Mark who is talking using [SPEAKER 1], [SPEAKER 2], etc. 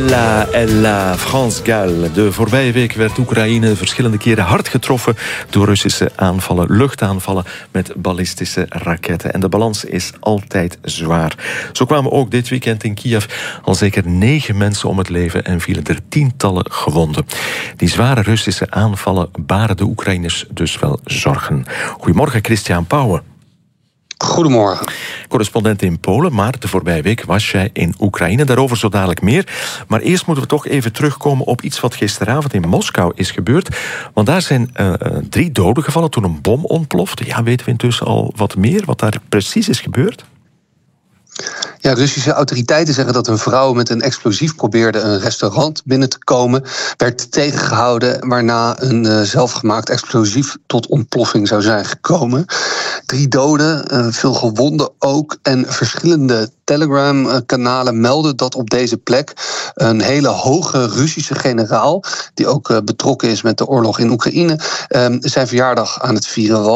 [SPEAKER 1] La France Gall. De voorbije week werd Oekraïne verschillende keren hard getroffen door Russische aanvallen, luchtaanvallen met ballistische raketten. En de balans is altijd zwaar. Zo kwamen ook dit weekend in Kiev al zeker 9 mensen om het leven en vielen er tientallen gewonden. Die zware Russische aanvallen baren de Oekraïners dus wel zorgen. Goedemorgen, Christian Pauwen.
[SPEAKER 2] Goedemorgen.
[SPEAKER 1] Correspondent in Polen, maar de voorbije week was jij in Oekraïne. Daarover zo dadelijk meer. Maar eerst moeten we toch even terugkomen op iets wat gisteravond in Moskou is gebeurd. Want daar zijn 3 doden gevallen toen een bom ontplofte. Ja, weten we intussen al wat meer wat daar precies is gebeurd?
[SPEAKER 2] Ja, Russische autoriteiten zeggen dat een vrouw met een explosief probeerde een restaurant binnen te komen, werd tegengehouden, waarna een zelfgemaakt explosief tot ontploffing zou zijn gekomen. 3 doden, veel gewonden ook, en verschillende Telegram-kanalen melden dat op deze plek een hele hoge Russische generaal, die ook betrokken is met de oorlog in Oekraïne, zijn verjaardag aan het vieren was.